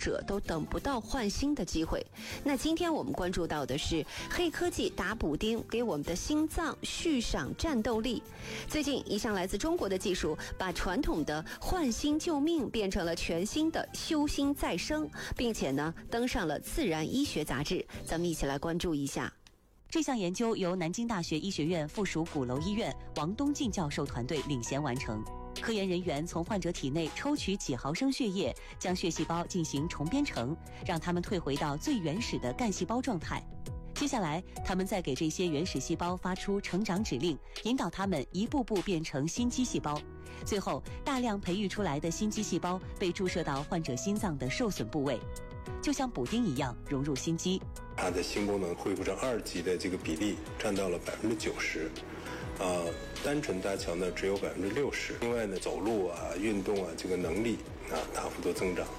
者都等不到换新的机会。那今天我们关注到的是黑科技打补丁，给我们的心脏续上战斗力。最近一项来自中国的技术，把传统的换心救命变成了全新的修心再生，并且呢登上了《自然医学》杂志。咱们一起来关注一下。 这项研究由南京大学医学院附属鼓楼医院王东进教授团队领衔完成。科研人员从患者体内抽取几毫升血液，将血细胞进行重编程，让它们退回到最原始的干细胞状态。接下来，他们再给这些原始细胞发出成长指令，引导它们一步步变成心肌细胞。最后，大量培育出来的心肌细胞被注射到患者心脏的受损部位，就像补丁一样融入心肌。 它的心功能恢复成2级的这个比例占到了90%，单纯搭桥呢只有60%。另外呢，走路啊、运动啊这个能力大幅度增长。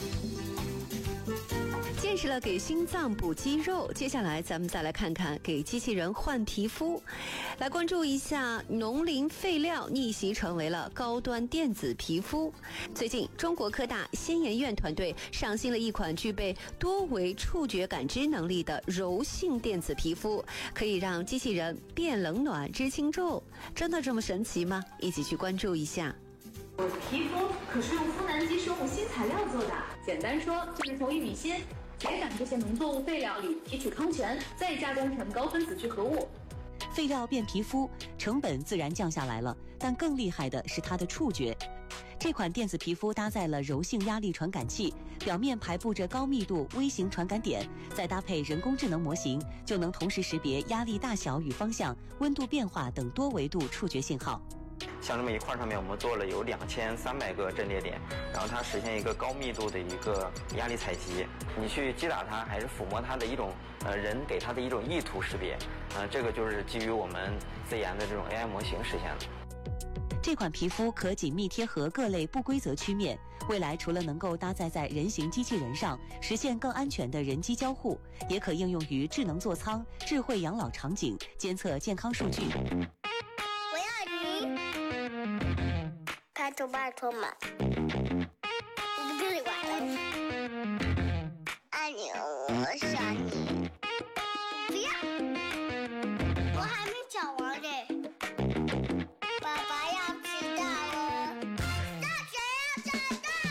见识了给心脏补肌肉，接下来咱们再来看看给机器人换皮肤。来关注一下农林废料逆袭成为了高端电子皮肤。最近，中国科大先研院团队上新了一款具备多维触觉感知能力的柔性电子皮肤，可以让机器人变冷暖、知轻重。真的这么神奇吗？一起去关注一下。 我的皮肤可是用呋喃基生物新材料做的，简单说就是从玉米芯、秸秆这些农作物废料里提取康醛，再加工成高分子聚合物。 废料变皮肤，成本自然降下来了，但更厉害的是它的触觉。这款电子皮肤搭载了柔性压力传感器，表面排布着高密度微型传感点，再搭配人工智能模型，就能同时识别压力大小与方向、温度变化等多维度触觉信号。 像这么一块上面，我们做了有2300个阵列点，然后它实现一个高密度的一个压力采集。你去击打它还是抚摸它的一种人给它的一种意图识别，这个就是基于我们自研的这种 AI 模型实现的。 这款皮肤可紧密贴合各类不规则曲面，未来除了能够搭载在人形机器人上，实现更安全的人机交互，也可应用于智能座舱、智慧养老场景，监测健康数据。 我要你，拜托嘛，我不跟你玩了。爱你，我想你。